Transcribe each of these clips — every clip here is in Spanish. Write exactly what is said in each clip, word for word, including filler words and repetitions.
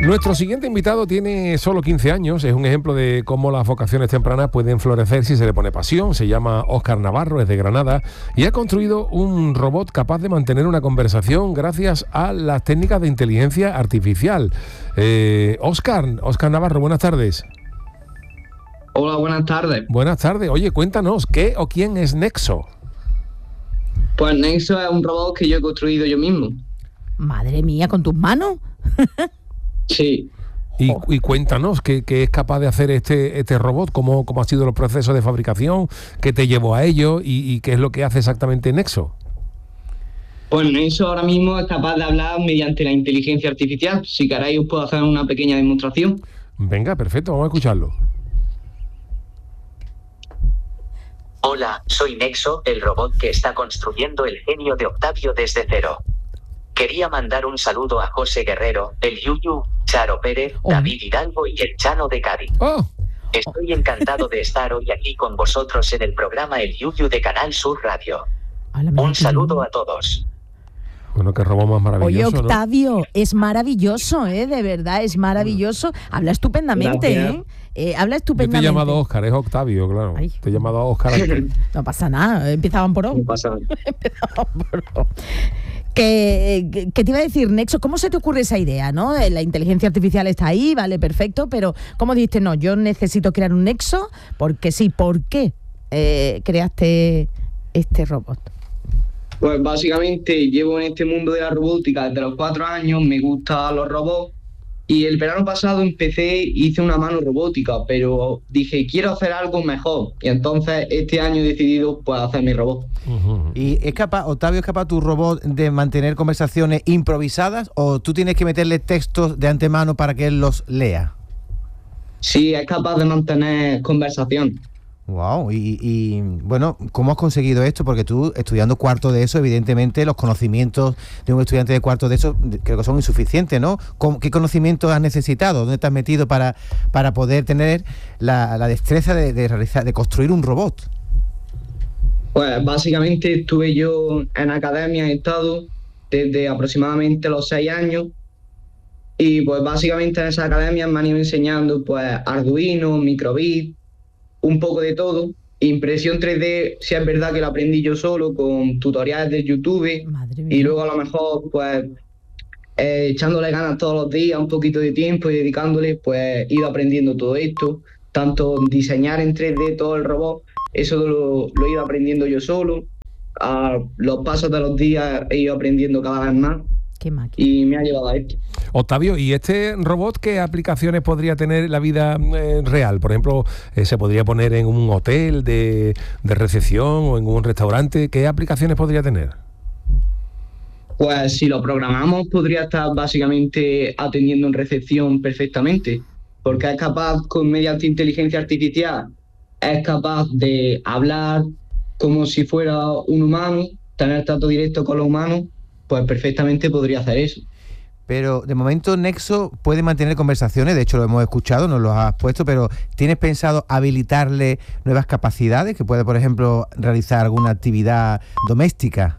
Nuestro siguiente invitado tiene solo quince años, es un ejemplo de cómo las vocaciones tempranas pueden florecer si se le pone pasión. Se llama Óscar Navarro, es de Granada y ha construido un robot capaz de mantener una conversación gracias a las técnicas de inteligencia artificial. Eh, Óscar, Óscar Navarro, buenas tardes. Hola, buenas tardes. Buenas tardes. Oye, cuéntanos, ¿qué o quién es Nexo? Pues Nexo es un robot que yo he construido yo mismo. Madre mía, ¿con tus manos? Sí. Y, y cuéntanos, ¿qué, qué es capaz de hacer este, este robot? ¿Cómo, ¿Cómo ha sido los procesos de fabricación? ¿Qué te llevó a ello? ¿Y, y qué es lo que hace exactamente Nexo? Pues Nexo ahora mismo es capaz de hablar mediante la inteligencia artificial. Si queréis os puedo hacer una pequeña demostración. Venga, perfecto, vamos a escucharlo. Hola, soy Nexo, el robot que está construyendo el genio de Octavio desde cero. Quería mandar un saludo a José Guerrero, el Yuyu, Charo Pérez, oh. David Hidalgo y el Chano de Cádiz. Oh. Estoy encantado de estar hoy aquí con vosotros en el programa El Yuyu de Canal Sur Radio. Un saludo a todos. Bueno, qué robot más maravilloso. Oye, Octavio, ¿no? Es maravilloso, ¿eh? De verdad, es maravilloso. Habla estupendamente, ¿eh? ¿eh? Habla estupendamente. Yo te he llamado Óscar, es Octavio, claro. Ay. Te he llamado a Óscar antes. No pasa nada, empezaban por O. No pasa nada. Empezaban por O. Que, que, que te iba a decir, Nexo, ¿cómo se te ocurre esa idea, no? La inteligencia artificial está ahí, vale, perfecto, pero ¿cómo dijiste, no, yo necesito crear un Nexo? Porque sí, ¿por qué eh, creaste este robot? Pues básicamente llevo en este mundo de la robótica desde los cuatro años, me gustan los robots y el verano pasado empecé, hice una mano robótica, pero dije, quiero hacer algo mejor y entonces este año he decidido pues hacer mi robot. Uh-huh. ¿Y es capaz, Octavio, es capaz tu robot de mantener conversaciones improvisadas o tú tienes que meterle textos de antemano para que él los lea? Sí, es capaz de mantener conversación. Wow, y, y bueno, ¿cómo has conseguido esto? Porque tú, estudiando cuarto de eso, evidentemente los conocimientos de un estudiante de cuarto de eso creo que son insuficientes, ¿no? ¿Qué conocimientos has necesitado? ¿Dónde te has metido para, para poder tener la, la destreza de, de realizar, de construir un robot? Pues básicamente estuve yo en academia, he estado desde aproximadamente los seis años y pues básicamente en esa academia me han ido enseñando pues Arduino, microbit, un poco de todo. Impresión tres D, si es verdad que la aprendí yo solo con tutoriales de YouTube y luego a lo mejor pues eh, echándole ganas todos los días, un poquito de tiempo y dedicándole, pues he ido aprendiendo todo esto, tanto diseñar en tres D todo el robot, eso lo, lo he ido aprendiendo yo solo. A los pasos de los días he ido aprendiendo cada vez más. Qué máquina. Y me ha llevado a esto. Octavio, ¿y este robot qué aplicaciones podría tener en la vida eh, real? Por ejemplo, eh, ¿se podría poner en un hotel de, de recepción o en un restaurante? ¿Qué aplicaciones podría tener? Pues si lo programamos podría estar básicamente atendiendo en recepción perfectamente, porque es capaz, con mediante inteligencia artificial, es capaz de hablar como si fuera un humano, tener trato directo con los humanos, pues perfectamente podría hacer eso. Pero de momento Nexo puede mantener conversaciones, de hecho lo hemos escuchado, nos lo has puesto, pero ¿tienes pensado habilitarle nuevas capacidades? Que puede, por ejemplo, realizar alguna actividad doméstica.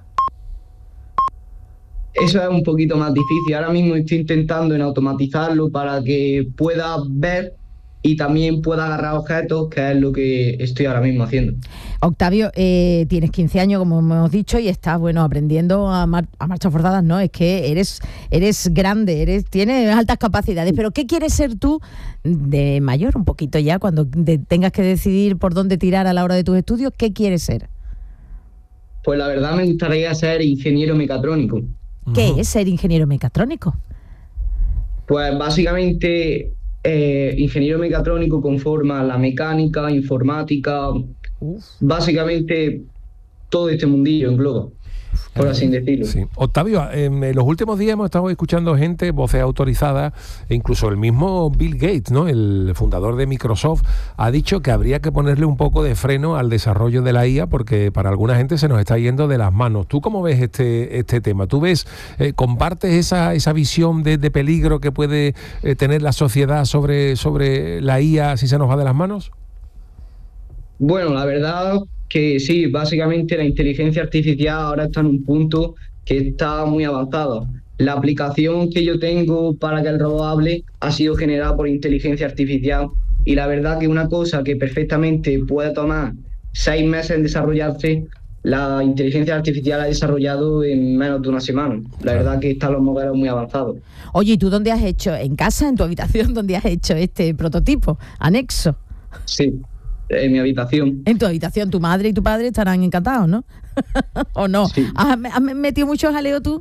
Eso es un poquito más difícil. Ahora mismo estoy intentando en automatizarlo para que pueda ver y también pueda agarrar objetos, que es lo que estoy ahora mismo haciendo. Octavio, eh, tienes quince años, como hemos dicho, y estás, bueno, aprendiendo a, mar- a marchas forzadas, ¿no? Es que eres, eres grande, eres, tienes altas capacidades, pero ¿qué quieres ser tú de mayor, un poquito ya, cuando de, tengas que decidir por dónde tirar a la hora de tus estudios? ¿Qué quieres ser? Pues la verdad me gustaría ser ingeniero mecatrónico. ¿Qué Uh-huh. es ser ingeniero mecatrónico? Pues básicamente eh, ingeniero mecatrónico conforma la mecánica, informática, Uf. básicamente todo este mundillo engloba, por así decirlo. Sí. Octavio, en los últimos días hemos estado escuchando gente, voces autorizadas, e incluso el mismo Bill Gates, ¿no?, el fundador de Microsoft, ha dicho que habría que ponerle un poco de freno al desarrollo de la I A porque para alguna gente se nos está yendo de las manos. ¿Tú cómo ves este este tema? ¿Tú ves, eh, compartes esa esa visión de, de peligro que puede eh, tener la sociedad sobre, sobre la I A si se nos va de las manos? Bueno, la verdad que sí, básicamente la inteligencia artificial ahora está en un punto que está muy avanzado. la aplicación que yo tengo para que el robot hable ha sido generada por inteligencia artificial y la verdad que una cosa que perfectamente puede tomar seis meses en desarrollarse, la inteligencia artificial ha desarrollado en menos de una semana. La verdad que están los modelos muy avanzados. Oye, ¿y tú dónde has hecho? ¿En casa, en tu habitación, dónde has hecho este prototipo? Anexo. Sí, en mi habitación. En tu habitación, tu madre y tu padre estarán encantados, ¿no? ¿O no? Sí. ¿Has, has metido mucho jaleo tú?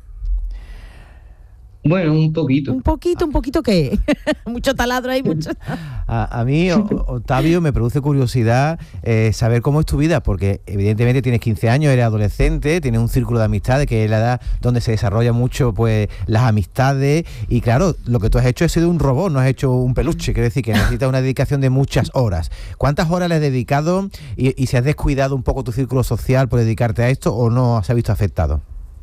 Bueno, un poquito. Un poquito, un poquito qué. Mucho taladro ahí, mucho. A, a mí, o, Octavio, me produce curiosidad eh, saber cómo es tu vida, porque evidentemente tienes quince años, eres adolescente, tienes un círculo de amistades, que es la edad donde se desarrolla mucho pues las amistades, y claro, lo que tú has hecho es sido un robot, no has hecho un peluche, quiere decir que necesitas una dedicación de muchas horas. ¿Cuántas horas le has dedicado y, y si has descuidado un poco tu círculo social por dedicarte a esto o no se ha visto afectado?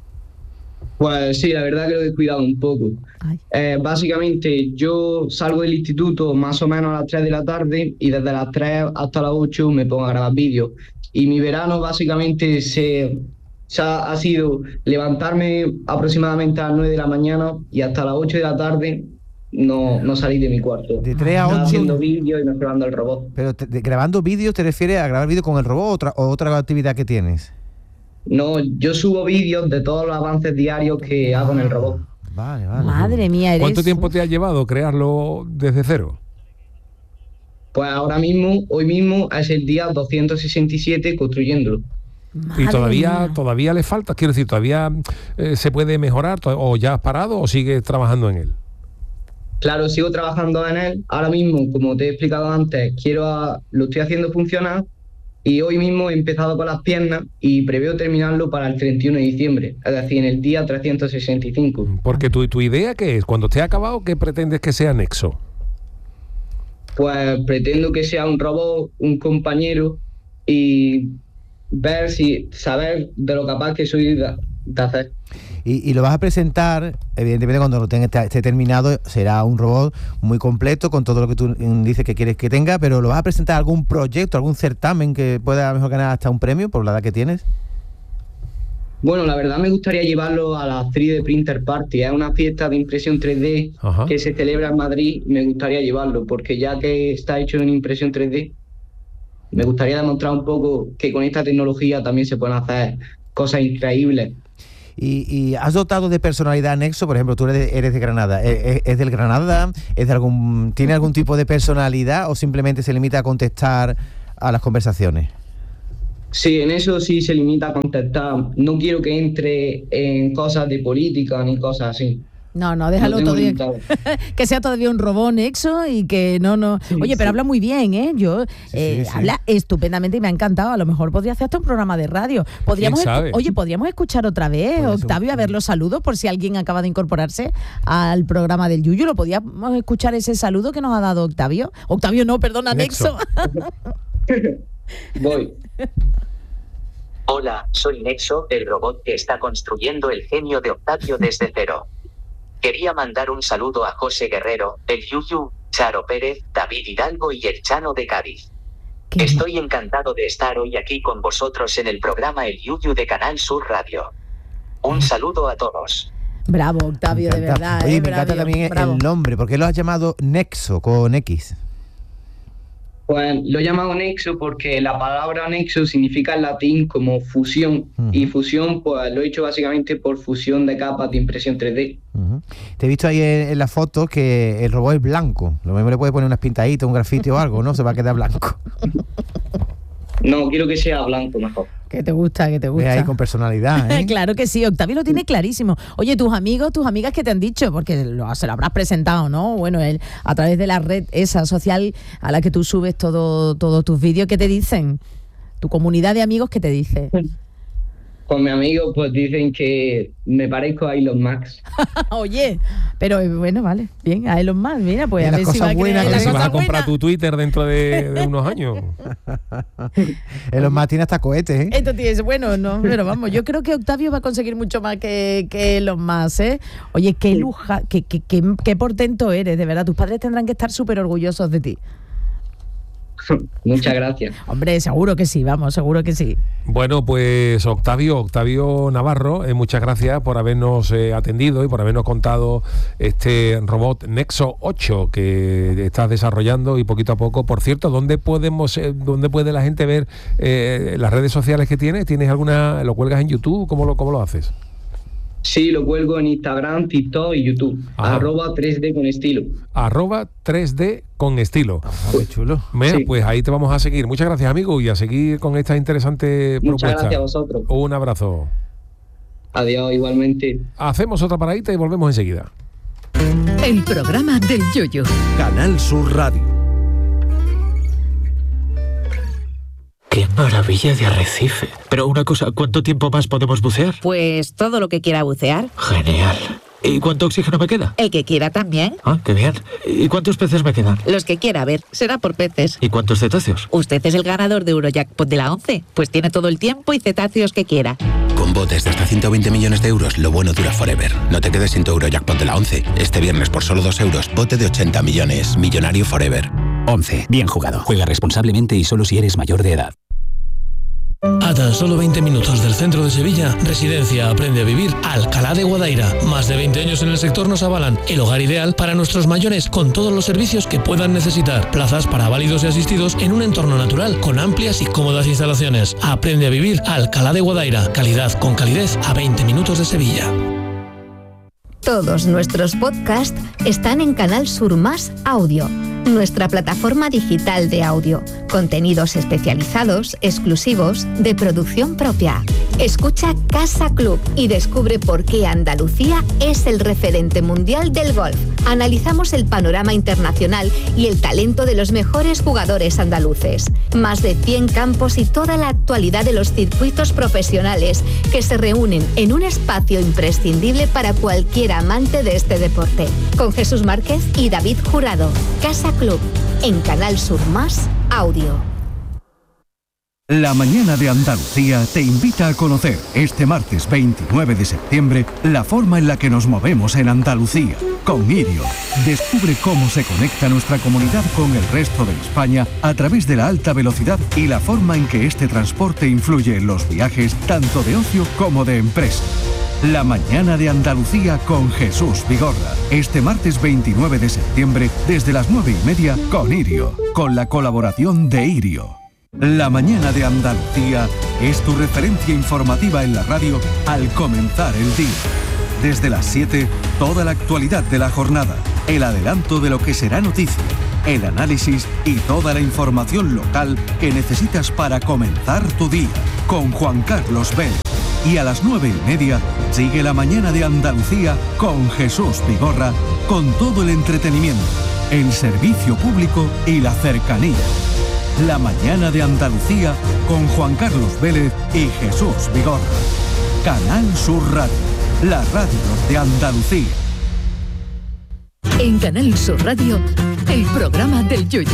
Pues sí, la verdad que lo he descuidado un poco. Eh, básicamente yo salgo del instituto más o menos a las tres de la tarde y desde las tres hasta las ocho me pongo a grabar vídeos. Y mi verano básicamente se, se ha, ha sido levantarme aproximadamente a las nueve de la mañana y hasta las ocho de la tarde no, no salir de mi cuarto. De tres a ocho. Haciendo vídeos y mejorando el robot. Pero te, de, grabando vídeos, ¿te refieres a grabar vídeos con el robot o otra, o otra actividad que tienes? No, yo subo vídeos de todos los avances diarios que hago en el robot. Vale, vale. Madre mía, eres... ¿Cuánto tiempo te ha llevado crearlo desde cero? Pues ahora mismo, hoy mismo es el día doscientos sesenta y siete construyéndolo. Madre y todavía mía. todavía le falta, quiero decir, todavía eh, se puede mejorar, o ya has parado o sigues trabajando en él. Claro, sigo trabajando en él. Ahora mismo, como te he explicado antes, quiero a, lo estoy haciendo funcionar. Y hoy mismo he empezado con las piernas y preveo terminarlo para el treinta y uno de diciembre, es decir, en el día trescientos sesenta y cinco. Porque tu, tu idea, ¿qué es? Cuando esté acabado, ¿qué pretendes que sea Nexo? Pues pretendo que sea un robot, un compañero y ver si, saber de lo capaz que soy de, de hacer. Y, y lo vas a presentar, evidentemente cuando lo tenga, esté terminado, será un robot muy completo con todo lo que tú dices que quieres que tenga, pero ¿lo vas a presentar algún proyecto, algún certamen que pueda a lo mejor ganar hasta un premio por la edad que tienes? Bueno, la verdad me gustaría llevarlo a la tres D Printer Party, es una fiesta de impresión tres D. Ajá. Que se celebra en Madrid, me gustaría llevarlo, porque ya que está hecho en impresión tres D, me gustaría demostrar un poco que con esta tecnología también se pueden hacer cosas increíbles. Y, y has dotado de personalidad Nexo, por ejemplo, tú eres de, eres de Granada, ¿Es, ¿es del Granada? ¿Es de algún, ¿Tiene algún tipo de personalidad o simplemente se limita a contestar a las conversaciones? Sí, en eso sí se limita a contestar. No quiero que entre en cosas de política ni cosas así. No, no, déjalo no todavía. Que sea todavía un robot Nexo y que no, no. Sí, Oye, pero sí. Habla muy bien, ¿eh? Yo, sí, eh, sí, sí. Habla estupendamente y me ha encantado. A lo mejor podría hacer hasta un programa de radio. Podríamos, sabe? Oye, podríamos escuchar otra vez, Octavio, a ver los saludos por si alguien acaba de incorporarse al programa del Yuyu. ¿Lo podíamos escuchar ese saludo que nos ha dado Octavio? Octavio, no, perdona, Nexo. Nexo. Voy. Hola, soy Nexo, el robot que está construyendo el genio de Octavio desde cero. Quería mandar un saludo a José Guerrero, el Yuyu, Charo Pérez, David Hidalgo y el Chano de Cádiz. ¿Qué? Estoy encantado de estar hoy aquí con vosotros en el programa El Yuyu de Canal Sur Radio. Un saludo a todos. Bravo, Octavio, de verdad. Oye, eh, me encanta bravo, también bravo. el nombre. ¿Por qué lo has llamado Nexo con X? Pues lo he llamado Nexo porque la palabra Nexo significa en latín como fusión. Uh-huh. Y fusión, pues lo he hecho básicamente por fusión de capas de impresión tres D. Uh-huh. Te he visto ahí en, en la foto que el robot es blanco. Lo mismo le puedes poner unas pintaditas, un grafiti o algo, ¿no? Se va a quedar blanco. No, quiero que sea blanco mejor. Que te gusta, que te gusta. Ve ahí con personalidad, ¿eh? Claro que sí, Octavio lo tiene clarísimo. Oye, tus amigos, tus amigas, ¿qué te han dicho? Porque lo, se lo habrás presentado, ¿no? Bueno, él, a través de la red esa social a la que tú subes todo, todos tus vídeos, ¿qué te dicen? Tu comunidad de amigos, ¿qué te dice? Con mi amigo, pues dicen que me parezco a Elon Musk. Oye, pero bueno, vale, bien, a Elon Musk, mira, pues a ver si va a buenas, creer si vas a comprar tu Twitter dentro de, de unos años. Elon Musk tiene hasta cohetes, ¿eh? Entonces, bueno, no, pero vamos, yo creo que Octavio va a conseguir mucho más que, que Elon Musk, ¿eh? Oye, qué luja, qué, qué, qué, qué portento eres, de verdad, tus padres tendrán que estar súper orgullosos de ti. Muchas gracias. Hombre, seguro que sí, vamos, seguro que sí. Bueno, pues Octavio, Octavio Navarro, eh, muchas gracias por habernos eh, atendido y por habernos contado este robot Nexo ocho que estás desarrollando y poquito a poco. Por cierto, ¿dónde podemos, eh, dónde puede la gente ver eh, las redes sociales que tienes? ¿Tienes alguna, lo cuelgas en YouTube? ¿Cómo lo, cómo lo haces? Sí, lo cuelgo en Instagram, TikTok y YouTube. Ajá. Arroba tres D con estilo. Arroba tres D con estilo. Ah, qué chulo. Mira, Sí. pues ahí te vamos a seguir. Muchas gracias, amigo, y a seguir con esta interesante Muchas propuesta. gracias a vosotros. Un abrazo. Adiós, igualmente. Hacemos otra paradita y volvemos enseguida. El programa del Yoyo. Canal Sur Radio. ¡Qué maravilla de arrecife! Pero una cosa, ¿cuánto tiempo más podemos bucear? Pues todo lo que quiera bucear. Genial. ¿Y cuánto oxígeno me queda? El que quiera también. Ah, qué bien. ¿Y cuántos peces me quedan? Los que quiera, a ver, será por peces. ¿Y cuántos cetáceos? Usted es el ganador de Eurojackpot de la once, pues tiene todo el tiempo y cetáceos que quiera. Con botes de hasta ciento veinte millones de euros, lo bueno dura forever. No te quedes sin tu Eurojackpot de la once. Este viernes por solo dos euros, bote de ochenta millones. Millonario forever. once. Bien jugado. Juega responsablemente y solo si eres mayor de edad. A tan solo veinte minutos del centro de Sevilla, Residencia Aprende a Vivir Alcalá de Guadaira. Más de veinte años en el sector nos avalan. El hogar ideal para nuestros mayores con todos los servicios que puedan necesitar. Plazas para válidos y asistidos en un entorno natural con amplias y cómodas instalaciones. Aprende a Vivir Alcalá de Guadaira. Calidad con calidez a veinte minutos de Sevilla. Todos nuestros podcasts están en Canal Sur Más Audio, nuestra plataforma digital de audio. Contenidos especializados, exclusivos, de producción propia. Escucha Casa Club y descubre por qué Andalucía es el referente mundial del golf. Analizamos el panorama internacional y el talento de los mejores jugadores andaluces. Más de cien campos y toda la actualidad de los circuitos profesionales que se reúnen en un espacio imprescindible para cualquier amante de este deporte. Con Jesús Márquez y David Jurado. Casa Club, en Canal Sur Más Audio. La mañana de Andalucía te invita a conocer este martes veintinueve de septiembre la forma en la que nos movemos en Andalucía. Con Irio, descubre cómo se conecta nuestra comunidad con el resto de España a través de la alta velocidad y la forma en que este transporte influye en los viajes tanto de ocio como de empresa. La mañana de Andalucía con Jesús Vigorra. Este martes veintinueve de septiembre desde las nueve y media con Irio, con la colaboración de Irio. La mañana de Andalucía es tu referencia informativa en la radio al comenzar el día. Desde las siete, toda la actualidad de la jornada, el adelanto de lo que será noticia, el análisis y toda la información local que necesitas para comenzar tu día, con Juan Carlos Vélez. Y a las nueve y media, sigue la mañana de Andalucía con Jesús Vigorra, con todo el entretenimiento, el servicio público y la cercanía. La mañana de Andalucía con Juan Carlos Vélez y Jesús Vigorra. Canal Sur Radio, la radio de Andalucía. En Canal Sur Radio, el programa del Yoyo.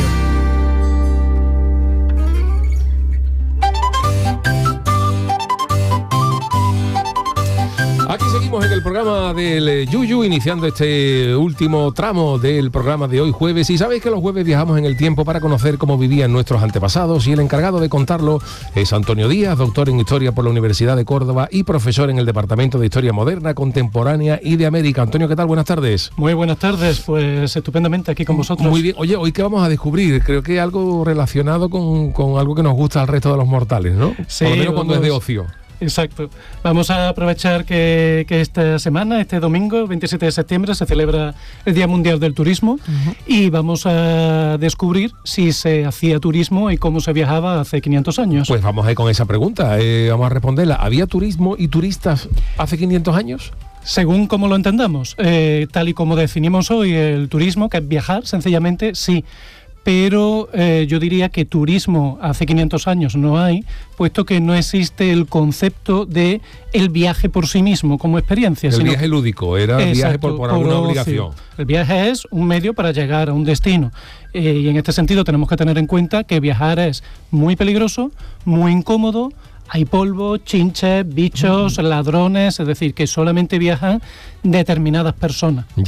Aquí seguimos en el programa del Yuyu, iniciando este último tramo del programa de hoy jueves. Y sabéis que los jueves viajamos en el tiempo para conocer cómo vivían nuestros antepasados, y el encargado de contarlo es Antonio Díaz, doctor en Historia por la Universidad de Córdoba y profesor en el Departamento de Historia Moderna, Contemporánea y de América. Antonio, ¿qué tal? Buenas tardes. Muy buenas tardes, pues estupendamente aquí con vosotros. Muy bien. Oye, ¿hoy qué vamos a descubrir? Creo que algo relacionado con, con algo que nos gusta al resto de los mortales, ¿no? Sí, por lo menos cuando vamos... es de ocio. Exacto. Vamos a aprovechar que, que esta semana, este domingo, veintisiete de septiembre, se celebra el Día Mundial del Turismo. Uh-huh. Y vamos a descubrir si se hacía turismo y cómo se viajaba hace quinientos años. Pues vamos a ir con esa pregunta, eh, vamos a responderla. ¿Había turismo y turistas hace quinientos años? Según como lo entendamos, eh, tal y como definimos hoy el turismo, que es viajar, sencillamente, sí. Pero eh, yo diría que turismo hace quinientos años no hay, puesto que no existe el concepto de el viaje por sí mismo como experiencia. El sino... viaje lúdico, era el viaje por, por alguna por obligación. El viaje es un medio para llegar a un destino. Eh, y en este sentido tenemos que tener en cuenta que viajar es muy peligroso, muy incómodo. Hay polvo, chinches, bichos, mm. ladrones, es decir, que solamente viajan determinadas personas. Ya.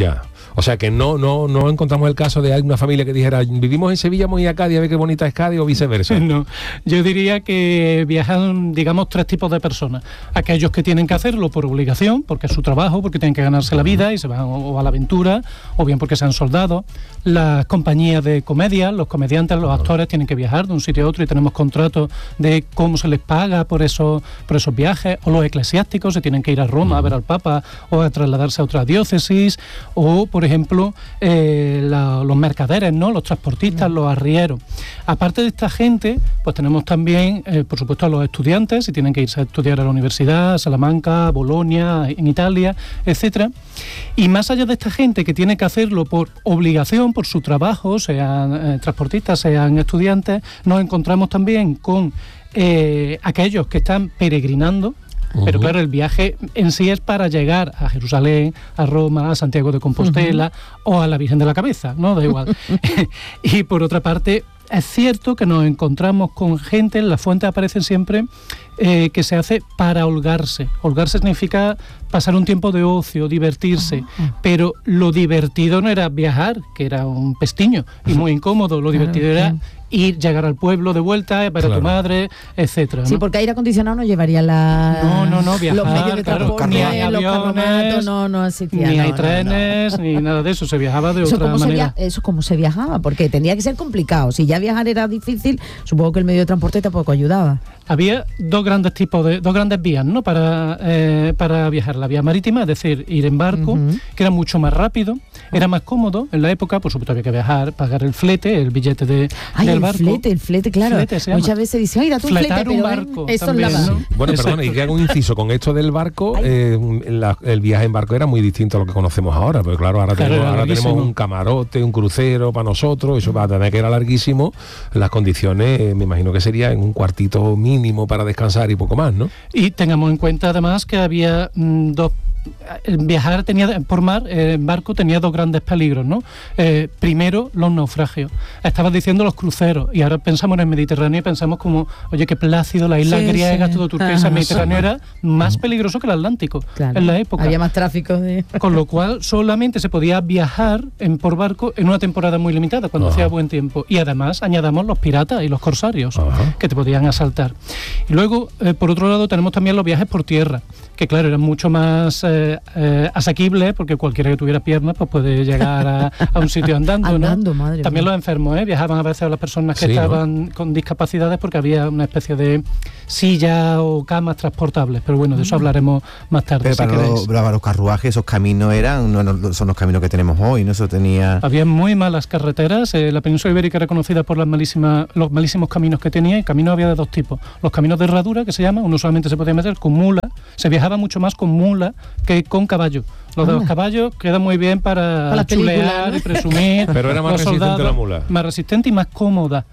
O sea que no no no encontramos el caso de alguna familia que dijera, vivimos en Sevilla, vamos a ir a Cádiz a ver qué bonita es Cádiz, o viceversa. No, yo diría que viajan, digamos, tres tipos de personas. Aquellos que tienen que hacerlo por obligación, porque es su trabajo, porque tienen que ganarse la vida y se van o a la aventura, o bien porque sean soldados. Las compañías de comedia, los comediantes, los actores tienen que viajar de un sitio a otro y tenemos contratos de cómo se les paga por esos, por esos viajes. O los eclesiásticos se tienen que ir a Roma a ver al Papa o a trasladarse a otra diócesis. O, por ejemplo, eh, la, los mercaderes, ¿no? Los transportistas, los arrieros. Aparte de esta gente, pues tenemos también, eh, por supuesto, a los estudiantes, si tienen que irse a estudiar a la universidad, Salamanca, Bolonia, en Italia, etcétera. Y más allá de esta gente que tiene que hacerlo por obligación, por su trabajo, sean eh, transportistas, sean estudiantes, nos encontramos también con eh, aquellos que están peregrinando. Uh-huh. Pero claro, el viaje en sí es para llegar a Jerusalén, a Roma, a Santiago de Compostela, uh-huh, o a la Virgen de la Cabeza, ¿no? Da igual. Y por otra parte, es cierto que nos encontramos con gente, en las fuentes aparecen siempre, eh, que se hace para holgarse. Holgarse significa pasar un tiempo de ocio, divertirse, uh-huh, pero lo divertido no era viajar, que era un pestiño y muy incómodo, lo divertido uh-huh, era ir, llegar al pueblo de vuelta, ver claro, a tu madre, etcétera, ¿no? Sí, porque aire acondicionado no llevaría la... No, no, no, viajar, los medios de transporte, claro, ni hay aviones, los carromatos, no, no existía. Ni no, hay no, trenes, no. ni nada de eso, se viajaba de eso otra manera. Via- eso cómo se viajaba, porque tenía que ser complicado. Si ya viajar era difícil, supongo que el medio de transporte tampoco ayudaba. Había dos grandes tipos de, dos grandes vías, ¿no? Para, eh, para viajar. La vía marítima, es decir, ir en barco, uh-huh, que era mucho más rápido, era más cómodo. En la época, por supuesto, había que viajar, pagar el flete, el billete de, Ay, del el barco. flete, el flete, claro. Flete Muchas veces dicen, ay, date un Fletar flete, un pero barco eso también, es la ¿no? Bueno, perdona, y que hago un inciso con esto del barco, eh, la, el viaje en barco era muy distinto a lo que conocemos ahora, pero claro, ahora, claro, tenemos, ahora tenemos un camarote, un crucero para nosotros, eso va a tener que ir larguísimo, las condiciones, eh, me imagino que sería en un cuartito mínimo para descansar y poco más, ¿no? Y tengamos en cuenta además que había mmm, dos... El viajar tenía por mar, eh, en barco tenía dos grandes peligros, ¿no? Eh, primero, los naufragios. Estabas diciendo los cruceros, y ahora pensamos en el Mediterráneo y pensamos como, oye, qué plácido, las islas sí, griegas, sí, todo Turquía, el Mediterráneo era más peligroso que el Atlántico, claro, en la época. Había más tráfico de... Con lo cual, solamente se podía viajar en, por barco en una temporada muy limitada, cuando Ajá. hacía buen tiempo. Y además, añadamos los piratas y los corsarios, Ajá. que te podían asaltar. Y luego, eh, por otro lado, tenemos también los viajes por tierra, que claro, eran mucho más eh, eh, asequibles, porque cualquiera que tuviera piernas pues puede llegar a, a un sitio andando, andando ¿no? Madre También mía. Los enfermos, ¿eh? Viajaban a veces a las personas que sí, estaban ¿no? con discapacidades, porque había una especie de silla o camas transportables, pero bueno, de eso hablaremos más tarde. Pero si para, los, para los carruajes, esos caminos eran, no, no son los caminos que tenemos hoy, ¿no? Eso tenía... Había muy malas carreteras, eh, la península ibérica era conocida por las malísimas, los malísimos caminos que tenía, y caminos había de dos tipos. Los caminos de herradura, que se llaman, uno solamente se podía meter con mula, se viajaba mucho más con mula que con caballo. Los de los caballos quedan muy bien para, para chulear, ¿no? Y presumir. Pero era más resistente soldados, la mula. Más resistente y más cómoda.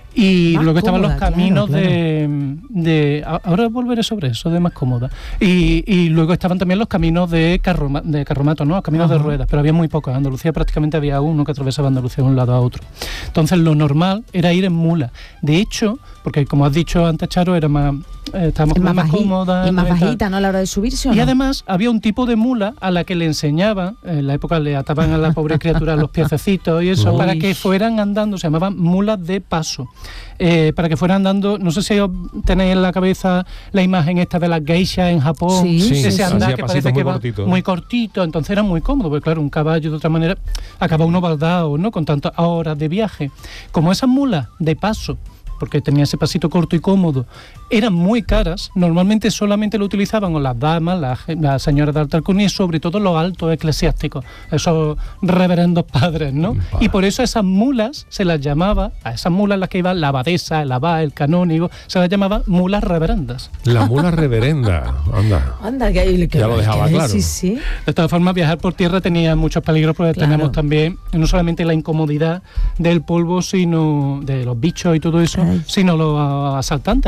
Y más luego estaban cómoda, los caminos claro, claro. De, de... Ahora volveré sobre eso, de más cómoda. Y, y luego estaban también los caminos de, carroma, de carromato, ¿no? Caminos Ajá. de ruedas, pero había muy pocos. En Andalucía prácticamente había uno que atravesaba Andalucía de un lado a otro. Entonces lo normal era ir en mula. De hecho, porque como has dicho antes, Charo, era más... Eh, estábamos más, más cómodas. Y más bajita, ¿no? A la hora de subirse, ¿o Y no? además había un tipo de mula a la que le enseñaban, en la época le ataban a la pobre criatura los piececitos y eso, Uy. para que fueran andando, se llamaban mulas de paso. Eh, para que fueran andando, no sé si os tenéis en la cabeza la imagen esta de las geishas en Japón, sí, sí, ese sí, andar sí. que parece que va cortito. muy cortito, entonces era muy cómodo, porque claro, un caballo de otra manera acaba uno baldado, ¿no? Con tantas horas de viaje. Como esas mulas de paso, porque tenía ese pasito corto y cómodo, eran muy caras, normalmente solamente lo utilizaban o las damas, las, las señoras de alta alcurnia y sobre todo los altos eclesiásticos, esos reverendos padres, ¿no? Bah. Y por eso a esas mulas se las llamaba, a esas mulas las que iban la abadesa, el abad, el canónigo, se las llamaba mulas reverendas. La mula reverenda, anda. Anda, que, que ya lo dejaba claro. Sí, sí. De todas formas, viajar por tierra tenía muchos peligros, porque claro. tenemos también no solamente la incomodidad del polvo, sino de los bichos y todo eso, Ay. sino los asaltantes, los salteadores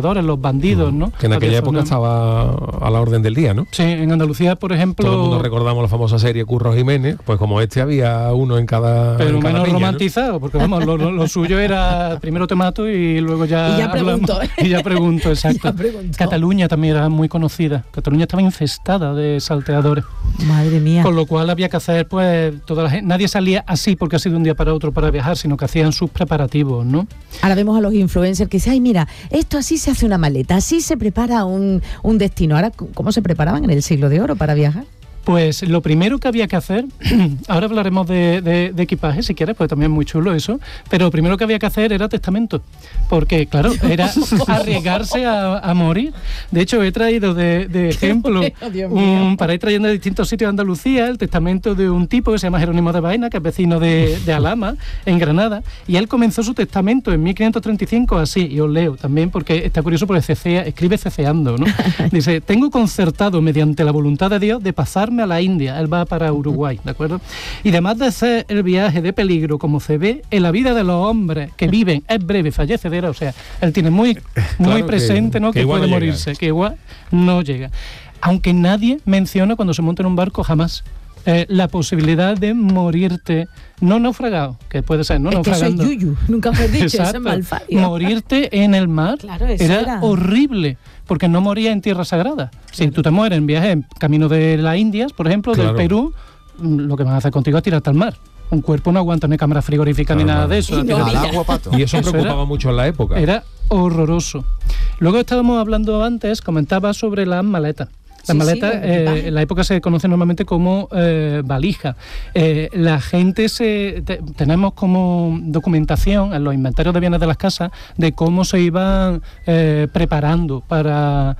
salteadores, los bandidos, ¿no? Que en aquella época estaba a la orden del día, ¿no? Sí, en Andalucía, por ejemplo... Todo el mundo recordamos la famosa serie Curro Jiménez, pues como este había uno en cada Pero en cada menos piña, romantizado, ¿no? Porque vamos, lo, lo, lo suyo era primero te mato y luego ya... Y ya pregunto. Hablamos, y ya pregunto, exacto. Ya pregunto. Cataluña también era muy conocida. Cataluña estaba infestada de salteadores. Madre mía. Con lo cual había que hacer, pues, toda la gente... Nadie salía así porque ha sido un día para otro para viajar, sino que hacían sus preparativos, ¿no? Ahora vemos a los influencers que dicen, ay, mira, esto así se hace una maleta, así se prepara un, un destino. Ahora, ¿cómo se preparaban en el siglo de oro para viajar? Pues lo primero que había que hacer, ahora hablaremos de, de, de equipaje si quieres, pues también es muy chulo eso, pero lo primero que había que hacer era testamento, porque claro, era arriesgarse a, a morir. De hecho, he traído de, de ejemplo, un, para ir trayendo de distintos sitios de Andalucía, el testamento de un tipo que se llama Jerónimo de Baena, que es vecino de, de Alhama, en Granada, y él comenzó su testamento en mil quinientos treinta y cinco así, y os leo también, porque está curioso porque cecea, escribe ceceando, ¿no? Dice, tengo concertado mediante la voluntad de Dios de pasar a la India, él va para Uruguay, ¿de acuerdo? Y además de hacer el viaje de peligro, como se ve, en la vida de los hombres que viven es breve, fallecedera, o sea, él tiene muy, muy claro presente, que, ¿no? Que, que puede no morirse, llega. Que igual no llega. Aunque nadie menciona cuando se monta en un barco jamás eh, la posibilidad de morirte, no naufragado, que puede ser, no es naufragando. Que eso es yuyu, nunca me has dicho, eso es malfario. Morirte en el mar claro, eso era, era horrible, porque no moría en tierra sagrada. Si tú te mueres en viaje en camino de las Indias, por ejemplo, claro. del Perú, lo que van a hacer contigo es tirarte al mar. Un cuerpo no aguanta ni cámara frigorífica claro, ni nada de eso. Y, no, al agua, pato. Y eso, eso preocupaba era, mucho en la época. Era horroroso. Luego estábamos hablando antes, comentaba sobre las maletas. Las sí, maletas sí, eh, en la época se conocen normalmente como eh, valija. Eh, la gente se te, tenemos como documentación en los inventarios de bienes de las casas de cómo se iban eh, preparando para,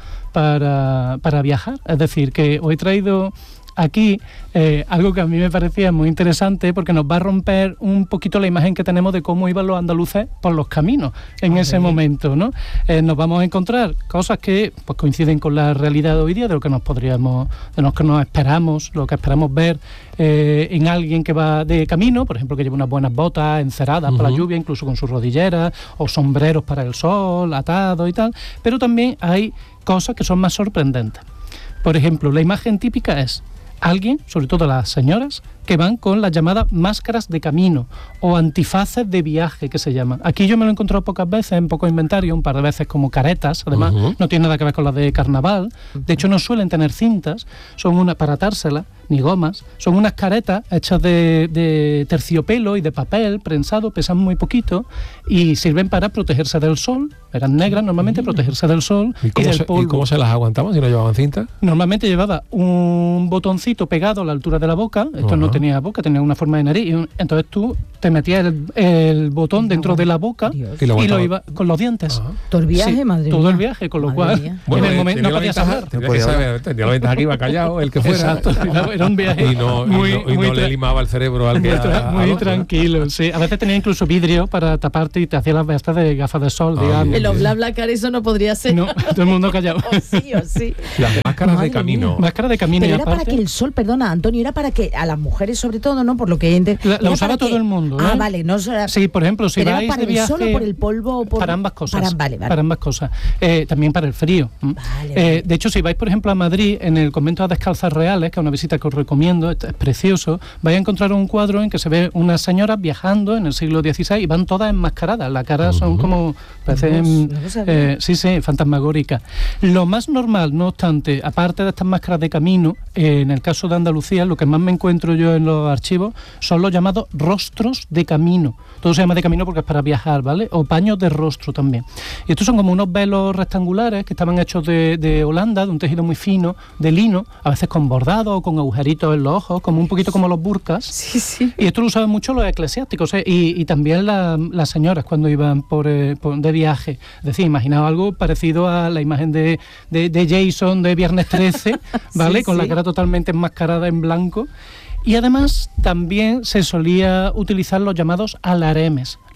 para, para viajar. Es decir, que os he traído aquí eh, algo que a mí me parecía muy interesante porque nos va a romper un poquito la imagen que tenemos de cómo iban los andaluces por los caminos en ah, ese bien. momento, ¿no? Eh, nos vamos a encontrar cosas que pues, coinciden con la realidad de hoy día, de lo que nos podríamos, de lo que nos esperamos, lo que esperamos ver eh, en alguien que va de camino, por ejemplo, que lleva unas buenas botas enceradas uh-huh. para la lluvia, incluso con sus rodilleras, o sombreros para el sol, atados y tal, pero también hay cosas que son más sorprendentes. Por ejemplo, la imagen típica es alguien, sobre todo las señoras, que van con las llamadas máscaras de camino o antifaces de viaje, que se llaman. Aquí yo me lo he encontrado pocas veces, en poco inventario, un par de veces como caretas, además uh-huh. no tiene nada que ver con las de carnaval, de hecho no suelen tener cintas, son una para atárselas, ni gomas, son unas caretas hechas de, de terciopelo y de papel prensado, pesan muy poquito y sirven para protegerse del sol, eran negras normalmente, uh-huh. protegerse del sol ¿Y, y del se, polvo. ¿Y cómo se las aguantaban si no llevaban cinta? Normalmente llevaba un botoncito pegado a la altura de la boca, esto uh-huh. no tenía boca, tenía una forma de nariz, y un, entonces tú te metías el, el botón dentro no, de la boca y lo, y lo iba con los dientes. Uh-huh. Todo el viaje, sí, madre todo mía. el viaje, con lo madre cual mía. bueno, en el momento no podías hablar. Tenía, que saber, tenía la ventaja que iba callado, el que fuera. Exacto, era un viaje y no, muy, y no, y muy no le limaba el cerebro al muy, que tra- a, muy a tranquilo, sí. A veces tenía incluso vidrio para taparte y te hacía las vestas de gafas de sol, ah, digamos. En los BlaBlaCar eso no podría ser. No, todo el mundo callado. o sí, o sí. Las máscaras de camino. Máscara de camino. Pero y era aparte, para que el sol, perdona, Antonio, era para que a las mujeres sobre todo, ¿no? Por lo que ente- la, la usaba todo que... el mundo. ¿eh? Ah, vale, no era... Sí, por ejemplo, si Pero vais era para de viaje, el sol o por el polvo o por... para ambas cosas. Para, vale, vale. para ambas cosas. Eh, también para el frío. Vale, eh, vale. De hecho, si vais, por ejemplo, a Madrid, en el convento de las Descalzas Reales, que es una visita que os recomiendo, es precioso, vais a encontrar un cuadro en que se ve unas señoras viajando en el siglo dieciséis y van todas enmascaradas. La cara uh-huh. son como, parecen, no, no eh, sí, sí, fantasmagóricas. Lo más normal, no obstante, aparte de estas máscaras de camino, eh, en el caso de Andalucía, lo que más me encuentro yo en los archivos son los llamados rostros de camino. Todo se llama de camino porque es para viajar, ¿vale? O paños de rostro también. Y estos son como unos velos rectangulares que estaban hechos de, de Holanda, de un tejido muy fino, de lino, a veces con bordado o con agujeritos en los ojos, como un poquito como los burkas. Sí, sí. Y esto lo usaban mucho los eclesiásticos, ¿eh? y, y también la, las señoras cuando iban por, eh, por de viaje. Es decir, imaginaos algo parecido a la imagen de, de, de Jason de Viernes trece, ¿vale? Sí, con sí. la cara totalmente enmascarada en blanco. Y además también se solía utilizar los llamados alaremes. Los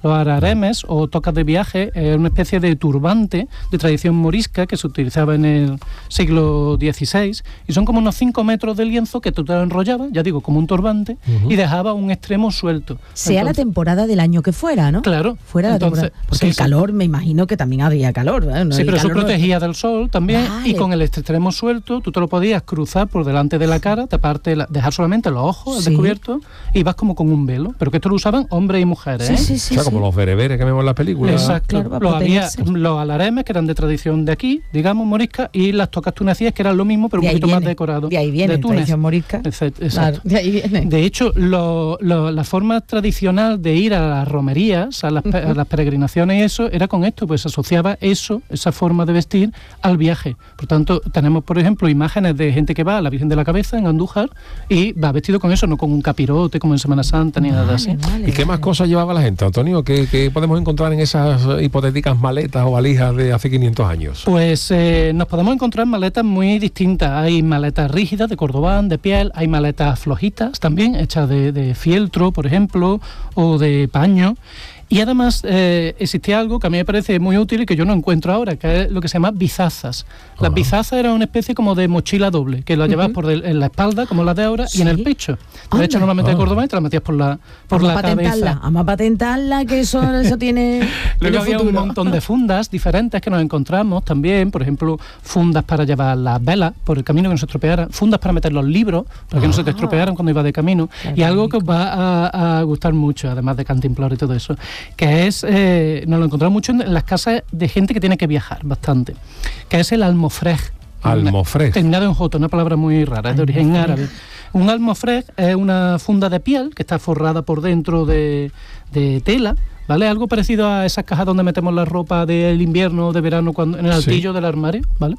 Los araremes o tocas de viaje es una especie de turbante de tradición morisca que se utilizaba en el siglo dieciséis y son como unos cinco metros de lienzo que tú te lo enrollabas, ya digo, como un turbante, uh-huh. y dejaba un extremo suelto. Sea entonces, la temporada del año que fuera, ¿no? Claro. Fuera entonces, la temporada. Porque sí, el calor, sí. me imagino que también había calor. ¿eh? No, sí, pero eso calor protegía no... del sol también, vale. y con el extremo suelto tú te lo podías cruzar por delante de la cara, taparte, la, dejar solamente los ojos al sí. descubierto y vas como con un velo. Pero que esto lo usaban hombres y mujeres, ¿eh? Sí, sí, sí, o sea, sí. como los bereberes que vemos en las películas. Exacto. Claro, los, había, los alaremes, que eran de tradición de aquí, digamos, morisca, y las tocas tunecíes, que eran lo mismo, pero de un poquito viene, más decorado. De ahí viene, de Túnez. Tradición morisca. Exacto. Claro, de ahí viene. De hecho, lo, lo, la forma tradicional de ir a las romerías, a las, uh-huh. a las peregrinaciones y eso, era con esto, pues asociaba eso, esa forma de vestir, al viaje. Por tanto, tenemos, por ejemplo, imágenes de gente que va a la Virgen de la Cabeza, en Andújar, y va vestido con eso, no con un capirote como en Semana Santa, ni vale, nada así. Vale, ¿Y qué más cosas llevaba la gente, Antonio? ¿Qué, qué podemos encontrar en esas hipotéticas maletas o valijas de hace quinientos años? Pues eh, nos podemos encontrar maletas muy distintas. Hay maletas rígidas de cordobán, de piel, hay maletas flojitas también, hechas de, de fieltro, por ejemplo, o de paño. Y además eh, existía algo que a mí me parece muy útil y que yo no encuentro ahora, que es lo que se llama bizazas. Las uh-huh. bizazas eran una especie como de mochila doble, que la uh-huh. llevabas por el, en la espalda, como la de ahora, ¿sí? y en el pecho. De Anda. hecho, normalmente de Córdoba y te la metías por la, por la cabeza. Vamos a patentarla, que eso, eso tiene. Luego había futuro. un montón de fundas diferentes que nos encontramos también, por ejemplo, fundas para llevar las velas por el camino que no se estropearan, fundas para meter los libros, para que uh-huh. no se te estropearan cuando ibas de camino, Qué y rico. algo que os va a, a gustar mucho, además de Cantimplora y todo eso, que es, eh, nos lo encontramos mucho en las casas de gente que tiene que viajar bastante, que es el almofrej. Almofrej. Terminado en J, una palabra muy rara, es de origen árabe. Un almofrej es una funda de piel que está forrada por dentro de, de tela, ¿vale? Algo parecido a esas cajas donde metemos la ropa del invierno o de verano cuando, en el altillo sí. del armario, ¿vale?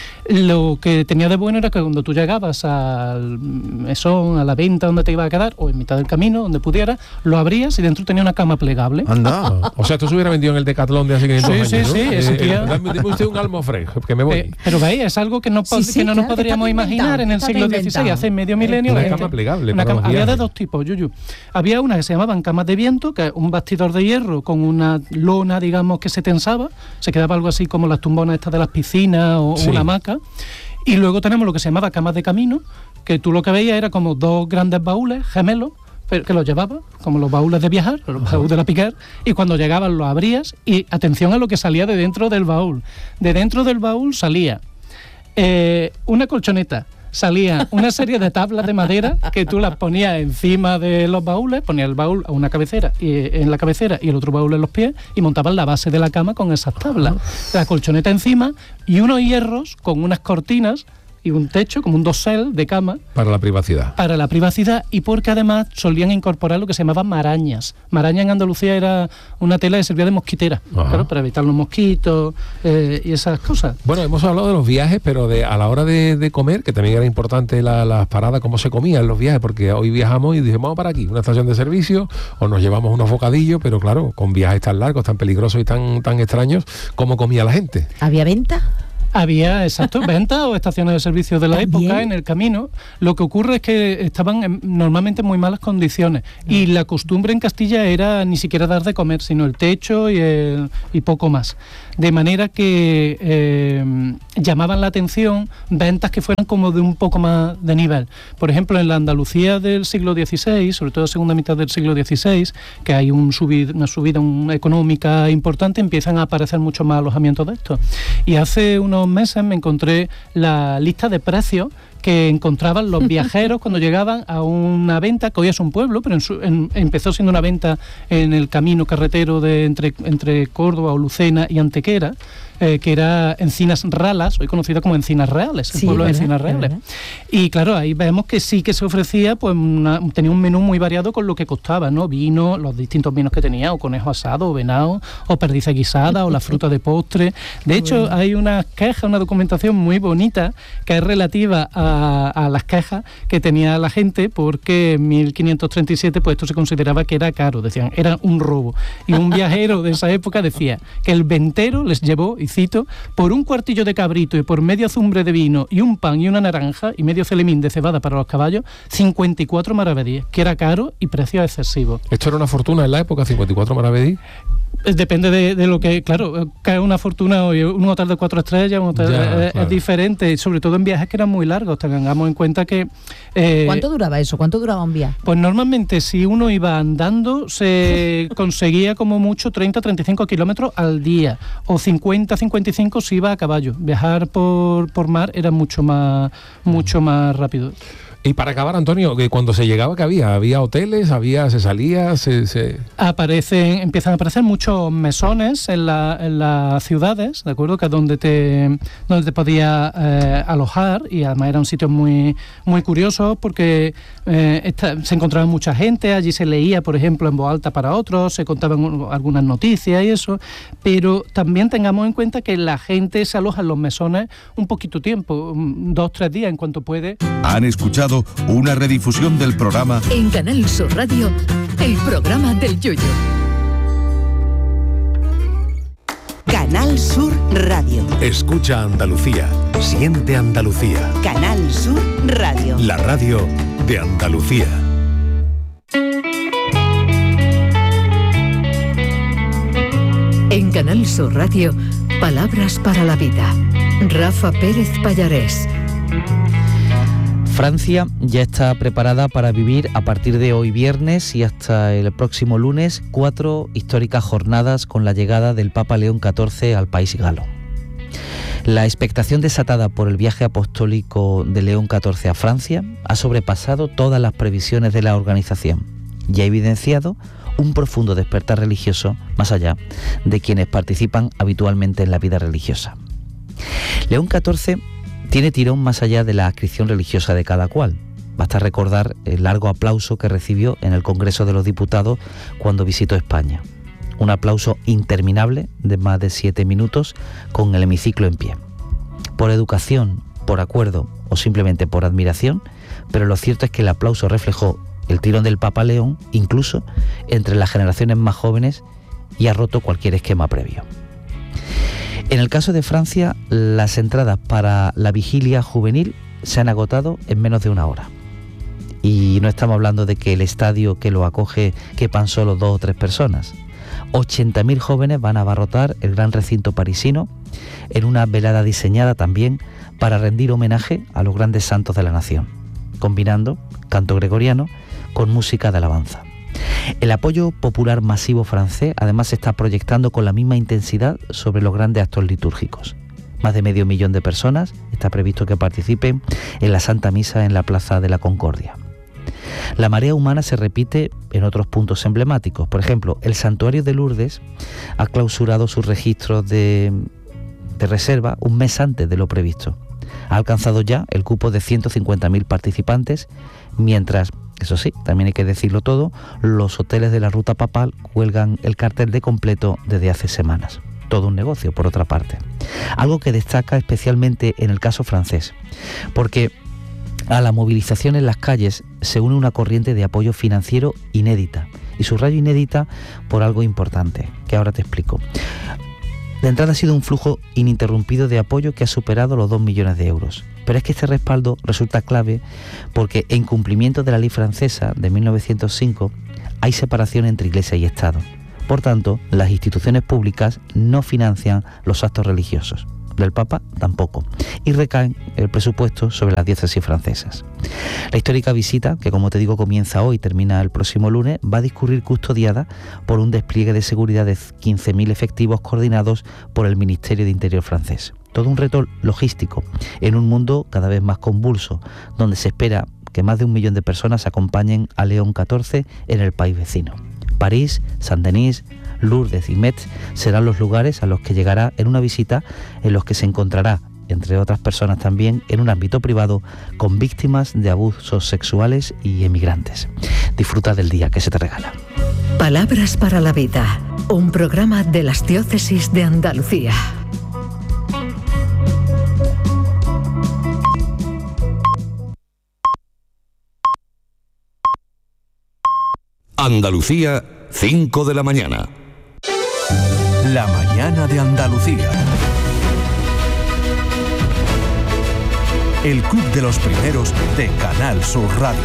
Lo que tenía de bueno era que cuando tú llegabas al mesón, a la venta donde te iba a quedar, o en mitad del camino, donde pudieras, lo abrías y dentro tenía una cama plegable. Anda. O sea, esto se hubiera vendido en el Decathlon de hace quinientos sí, años, sí, ¿no? sí, Eh, existía. eh, dame usted un almofrej, que me voy. Eh, pero veis, es algo que no, sí, sí, que no claro, nos podríamos imaginar en el siglo dieciséis, hace medio milenio. Una la cama plegable. Una para cama, había de dos tipos, Yuyu. Había una que se llamaban camas de viento, que es un bastidor de hierro con una lona, digamos, que se tensaba, se quedaba algo así como las tumbonas estas de las piscinas o sí. una hamaca. Y luego tenemos lo que se llamaba camas de camino, que tú lo que veías era como dos grandes baúles gemelos, pero que los llevabas, como los baúles de viajar, los baúles de la picar, y cuando llegaban los abrías y atención a lo que salía de dentro del baúl. De dentro del baúl salía eh, una colchoneta, salía una serie de tablas de madera que tú las ponías encima de los baúles, ponías el baúl a una cabecera y, en la cabecera y el otro baúl en los pies y montabas la base de la cama con esas tablas. La colchoneta encima y unos hierros con unas cortinas y un techo, como un dosel de cama. Para la privacidad. Para la privacidad y porque además solían incorporar lo que se llamaban marañas. Maraña en Andalucía era una tela que servía de mosquitera, claro, para evitar los mosquitos eh, y esas cosas. Bueno, hemos hablado de los viajes, pero de a la hora de, de comer, que también era importante la, las paradas, cómo se comía en los viajes, porque hoy viajamos y dijimos, vamos para aquí, una estación de servicio, o nos llevamos unos bocadillos, pero claro, con viajes tan largos, tan peligrosos y tan, tan extraños, ¿cómo comía la gente? ¿Había venta? Había, exacto, ventas o estaciones de servicio de la ¿También? época en el camino. Lo que ocurre es que estaban en, normalmente en muy malas condiciones no. y la costumbre en Castilla era ni siquiera dar de comer, sino el techo y, el, y poco más. De manera que eh, llamaban la atención ventas que fueran como de un poco más de nivel. Por ejemplo, en la Andalucía del siglo dieciséis, sobre todo segunda mitad del siglo dieciséis, que hay un subid, una subida un, económica importante, empiezan a aparecer mucho más alojamientos de estos. Y hace unos meses me encontré la lista de precios que encontraban los viajeros cuando llegaban a una venta, que hoy es un pueblo, pero en su, en, empezó siendo una venta en el camino carretero de entre, entre Córdoba o Lucena y Antequera, eh, que era Encinas Ralas, hoy conocida como Encinas Reales, el sí, pueblo de Encinas Reales. Y claro, ahí vemos que sí que se ofrecía, pues una, tenía un menú muy variado con lo que costaba, ¿no? Vino, los distintos vinos que tenía, o conejo asado, o venado, o perdiz guisada, o la fruta de postre. De hecho, bueno. hay una queja, una documentación muy bonita que es relativa a a, a las quejas que tenía la gente, porque en mil quinientos treinta y siete pues esto se consideraba que era caro, decían, era un robo. Y un viajero de esa época decía que el ventero les llevó, y cito, por un cuartillo de cabrito y por media azumbre de vino y un pan y una naranja y medio celemín de cebada para los caballos, cincuenta y cuatro maravedíes, que era caro y precio excesivo. ¿Esto era una fortuna en la época, cincuenta y cuatro maravedíes? Depende de, de lo que, claro, cae una fortuna hoy, un hotel de cuatro estrellas, un hotel, ya, es, claro. es diferente, sobre todo en viajes que eran muy largos. Tengamos en cuenta que... Eh, ¿Cuánto duraba eso? ¿Cuánto duraba un viaje? Pues normalmente si uno iba andando se conseguía como mucho treinta a treinta y cinco kilómetros al día, o cincuenta a cincuenta y cinco si iba a caballo. Viajar por, por mar era mucho más, mucho más rápido. Y para acabar, Antonio, que cuando se llegaba, ¿qué había? ¿Había hoteles? ¿Había, se salía? Se, se... Aparecen, empiezan a aparecer muchos mesones en, la, en las ciudades, ¿de acuerdo? Que es donde te, donde te podías eh, alojar, y además era un sitio muy, muy curioso porque eh, esta, se encontraba mucha gente, allí se leía, por ejemplo, en voz alta para otros, se contaban algunas noticias y eso, pero también tengamos en cuenta que la gente se aloja en los mesones un poquito tiempo, dos, tres días, en cuanto puede. Han escuchado una redifusión del programa en Canal Sur Radio, el programa del Yoyo. Canal Sur Radio. Escucha Andalucía, siente Andalucía. Canal Sur Radio. La radio de Andalucía. En Canal Sur Radio, palabras para la vida. Rafa Pérez Pallarés. Francia ya está preparada para vivir a partir de hoy viernes y hasta el próximo lunes cuatro históricas jornadas con la llegada del Papa León catorce al país galo. La expectación desatada por el viaje apostólico de León catorce a Francia ha sobrepasado todas las previsiones de la organización y ha evidenciado un profundo despertar religioso más allá de quienes participan habitualmente en la vida religiosa. León catorce tiene tirón más allá de la adscripción religiosa de cada cual. Basta recordar el largo aplauso que recibió en el Congreso de los Diputados cuando visitó España. Un aplauso interminable de más de siete minutos con el hemiciclo en pie. Por educación, por acuerdo o simplemente por admiración, pero lo cierto es que el aplauso reflejó el tirón del Papa León, incluso entre las generaciones más jóvenes, y ha roto cualquier esquema previo. En el caso de Francia, las entradas para la vigilia juvenil se han agotado en menos de una hora. Y no estamos hablando de que el estadio que lo acoge quepan solo dos o tres personas. ochenta mil jóvenes van a abarrotar el gran recinto parisino en una velada diseñada también para rendir homenaje a los grandes santos de la nación, combinando canto gregoriano con música de alabanza. El apoyo popular masivo francés además se está proyectando con la misma intensidad sobre los grandes actos litúrgicos. Más de medio millón de personas está previsto que participen en la Santa Misa en la Plaza de la Concordia. La marea humana se repite en otros puntos emblemáticos. Por ejemplo, el Santuario de Lourdes ha clausurado sus registros de, de reserva un mes antes de lo previsto. Ha alcanzado ya el cupo de ciento cincuenta mil participantes, mientras, eso sí, también hay que decirlo todo, los hoteles de la ruta papal cuelgan el cartel de completo desde hace semanas. Todo un negocio, por otra parte. Algo que destaca especialmente en el caso francés, porque a la movilización en las calles se une una corriente de apoyo financiero inédita, y subrayo inédita por algo importante, que ahora te explico. De entrada ha sido un flujo ininterrumpido de apoyo que ha superado los dos millones de euros. Pero es que este respaldo resulta clave porque en cumplimiento de la ley francesa de mil novecientos cinco hay separación entre Iglesia y Estado. Por tanto, las instituciones públicas no financian los actos religiosos. Del Papa tampoco. Y recaen el presupuesto sobre las diócesis francesas. La histórica visita, que como te digo comienza hoy y termina el próximo lunes, va a discurrir custodiada por un despliegue de seguridad de quince mil efectivos coordinados por el Ministerio de Interior francés. Todo un reto logístico en un mundo cada vez más convulso, donde se espera que más de un millón de personas acompañen a León catorce en el país vecino. París, Saint-Denis, Lourdes y Metz serán los lugares a los que llegará en una visita en los que se encontrará, entre otras personas también, en un ámbito privado con víctimas de abusos sexuales y emigrantes. Disfruta del día que se te regala. Palabras para la vida, un programa de las diócesis de Andalucía. Andalucía, cinco de la mañana. La mañana de Andalucía. El Club de los Primeros de Canal Sur Radio.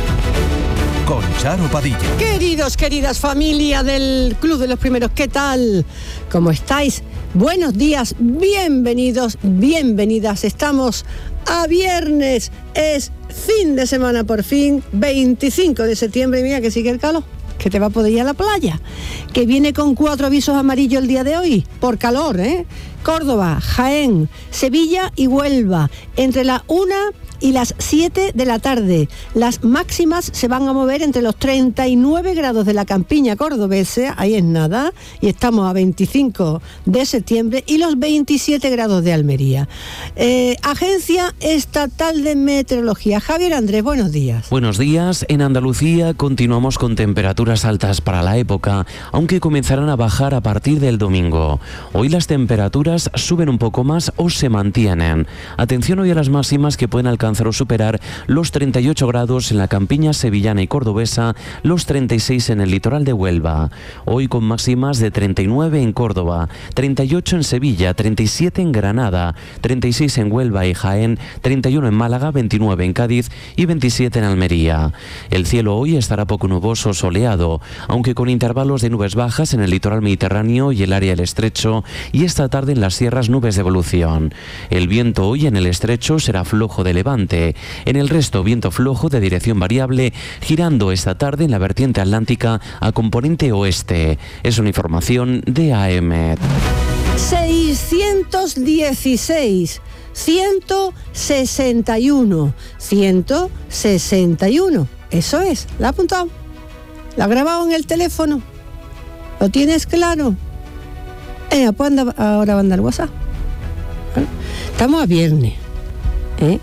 Con Charo Padilla. Queridos, queridas familia del Club de los Primeros, ¿qué tal? ¿Cómo estáis? Buenos días, bienvenidos, bienvenidas. Estamos a viernes, es fin de semana por fin, veinticinco de septiembre. Mira que sigue el calor, que te va a poder ir a la playa, que viene con cuatro avisos amarillos el día de hoy, por calor, ¿eh? Córdoba, Jaén, Sevilla y Huelva, entre la una y las siete de la tarde. Las máximas se van a mover entre los treinta y nueve grados de la campiña cordobesa, ahí es nada, y estamos a veinticinco de septiembre, y los veintisiete grados de Almería. Eh, Agencia Estatal de Meteorología. Javier Andrés, buenos días. Buenos días. En Andalucía continuamos con temperaturas altas para la época, aunque comenzarán a bajar a partir del domingo. Hoy las temperaturas suben un poco más o se mantienen. Atención hoy a las máximas, que pueden alcanzar o superar los treinta y ocho grados en la campiña sevillana y cordobesa, los treinta y seis en el litoral de Huelva. Hoy con máximas de treinta y nueve en Córdoba, treinta y ocho en Sevilla, treinta y siete en Granada, treinta y seis en Huelva y Jaén, treinta y uno en Málaga, veintinueve en Cádiz y veintisiete en Almería. El cielo hoy estará poco nuboso, soleado, aunque con intervalos de nubes bajas en el litoral mediterráneo y el área del estrecho, y esta tarde en las sierras nubes de evolución. El viento hoy en el estrecho será flojo de levante. En el resto, viento flojo de dirección variable, girando esta tarde en la vertiente atlántica a componente oeste. Es una información de A E M E T. seiscientos dieciséis, ciento sesenta y uno, ciento sesenta y uno. Eso es, ¿la ha apuntado? ¿La ha grabado en el teléfono? ¿Lo tienes claro? Eh, pues anda, ahora va a andar WhatsApp. ¿Vale? Estamos a viernes, ¿eh?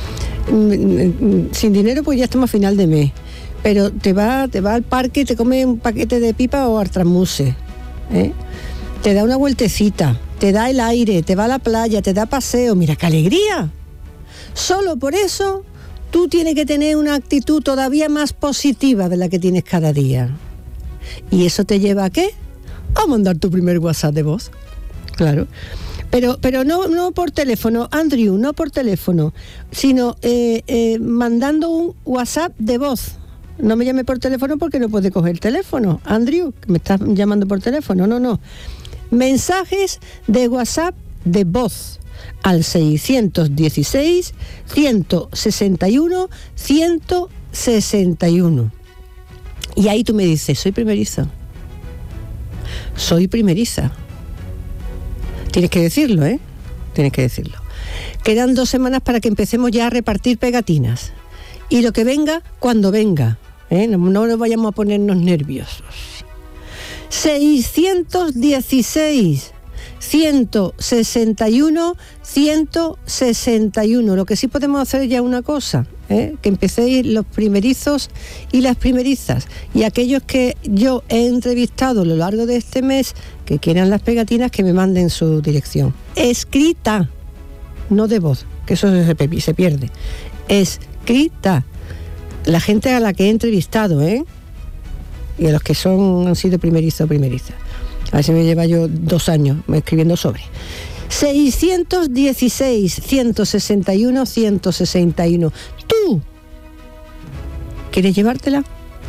Sin dinero pues ya estamos a final de mes, pero te va, te va al parque y te come un paquete de pipa o artramuse, ¿eh? Te da una vueltecita, te da el aire, te va a la playa, te da paseo. Mira qué alegría. Solo por eso tú tienes que tener una actitud todavía más positiva de la que tienes cada día. ¿Y eso te lleva a qué? A mandar tu primer WhatsApp de voz. Claro. Pero, pero no, no por teléfono, Andrew, no por teléfono, sino eh, eh, mandando un WhatsApp de voz. No me llame por teléfono porque no puede coger el teléfono. Andrew, que me estás llamando por teléfono. No, no. Mensajes de WhatsApp de voz al seiscientos dieciséis, ciento sesenta y uno, ciento sesenta y uno. Y ahí tú me dices, soy primerizo. Soy primeriza. Tienes que decirlo, ¿eh? Tienes que decirlo. Quedan dos semanas para que empecemos ya a repartir pegatinas. Y lo que venga, cuando venga, ¿eh? No, no nos vayamos a ponernos nerviosos. seiscientos dieciséis, ciento sesenta y uno, ciento sesenta y uno. Lo que sí podemos hacer ya una cosa, ¿eh? Que empecéis los primerizos y las primerizas. Y aquellos que yo he entrevistado a lo largo de este mes, que quieran las pegatinas, que me manden su dirección. Escrita, no de voz, que eso se, se pierde. Escrita. La gente a la que he entrevistado, ¿eh? Y a los que son han sido primerizos o primerizas. A ver si me lleva yo dos años escribiendo sobre. seiscientos dieciséis, ciento sesenta y uno, ciento sesenta y uno. ¿Tú quieres llevártela?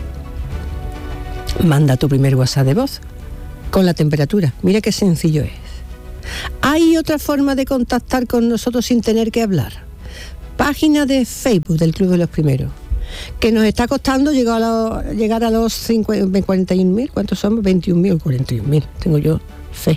Manda tu primer WhatsApp de voz con la temperatura. Mira qué sencillo es. Hay otra forma de contactar con nosotros sin tener que hablar. Página de Facebook del Club de los Primeros, que nos está costando llegar a, lo, llegar a los cincuenta, cuarenta y un mil. ¿Cuántos somos? veintiún mil o cuarenta y un mil. Tengo yo fe.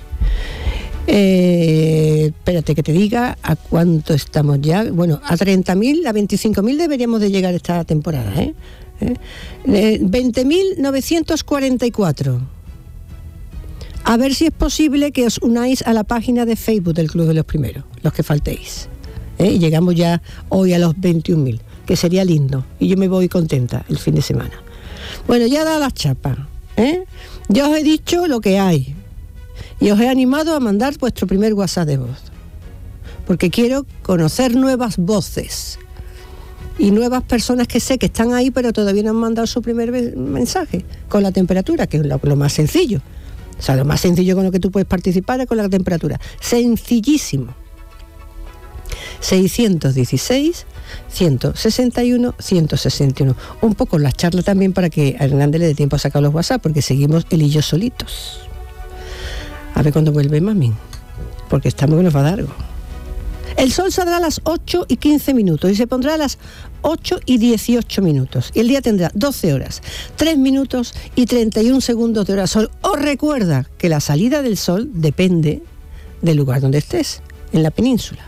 Eh, espérate que te diga a cuánto estamos ya. Bueno, a treinta mil, a veinticinco mil deberíamos de llegar esta temporada, ¿eh? ¿Eh? Eh, veinte mil novecientos cuarenta y cuatro. A ver si es posible que os unáis a la página de Facebook del Club de los Primeros, los que faltéis, ¿eh? Y llegamos ya hoy a los veintiún mil, que sería lindo, y yo me voy contenta el fin de semana. Bueno, ya da las chapas, ¿eh? Ya os he dicho lo que hay, y os he animado a mandar vuestro primer WhatsApp de voz, porque quiero conocer nuevas voces. y nuevas personas que sé que están ahí, pero todavía no han mandado su primer mensaje con la temperatura, que es lo, lo más sencillo. O sea, lo más sencillo con lo que tú puedes participar es con la temperatura. Sencillísimo. seiscientos dieciséis, ciento sesenta y uno, ciento sesenta y uno. Un poco la charla también para que a Hernández le dé tiempo a sacar los WhatsApp, porque seguimos él y yo solitos. A ver cuándo vuelve mami, porque estamos que nos va a dar algo. El sol saldrá a las ocho y quince minutos y se pondrá a las ocho y dieciocho minutos. Y el día tendrá doce horas, tres minutos y treinta y un segundos de hora sol. Os recuerda que la salida del sol depende del lugar donde estés, en la península.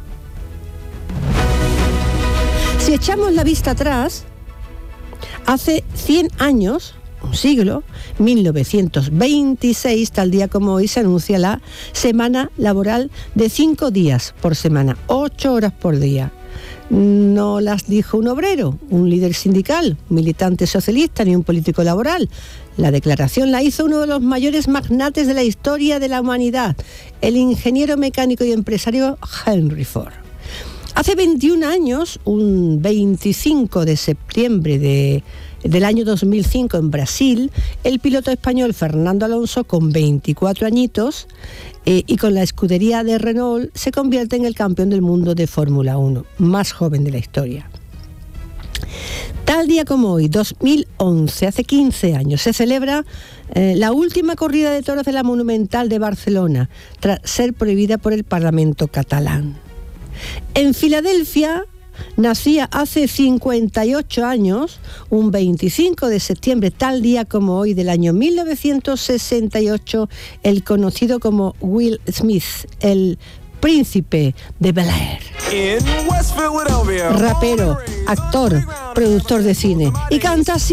Si echamos la vista atrás, hace cien años, un siglo, mil novecientos veintiséis, tal día como hoy, se anuncia la semana laboral de cinco días por semana, ocho horas por día. No las dijo un obrero, un líder sindical, militante socialista, ni un político laboral. La declaración la hizo uno de los mayores magnates de la historia de la humanidad, el ingeniero mecánico y empresario Henry Ford. Hace veintiún años, un veinticinco de septiembre de, del año dos mil cinco en Brasil, el piloto español Fernando Alonso, con veinticuatro añitos eh, y con la escudería de Renault, se convierte en el campeón del mundo de Fórmula uno, más joven de la historia. Tal día como hoy, dos mil once, hace quince años, se celebra eh, la última corrida de toros de la Monumental de Barcelona, tras ser prohibida por el Parlamento catalán. En Filadelfia nacía hace cincuenta y ocho años, un veinticinco de septiembre, tal día como hoy del año mil novecientos sesenta y ocho, el conocido como Will Smith, el príncipe de Bel-Air. Rapero, actor, productor de cine y canta así.